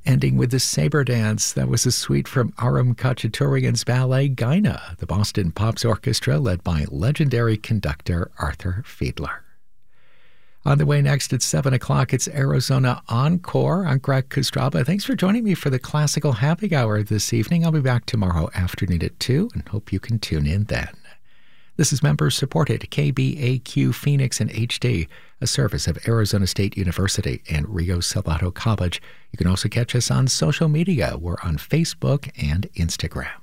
Ending with the Sabre Dance, that was a suite from Aram Khachaturian's ballet Gaina, the Boston Pops Orchestra led by legendary conductor Arthur Fiedler. On the way next at 7 o'clock, it's Arizona Encore. I'm Greg Kostraba. Thanks for joining me for the Classical Happy Hour this evening. I'll be back tomorrow afternoon at 2 and hope you can tune in then. This is member-supported KBAQ Phoenix and HD, a service of Arizona State University and Rio Salado College. You can also catch us on social media. We're on Facebook and Instagram.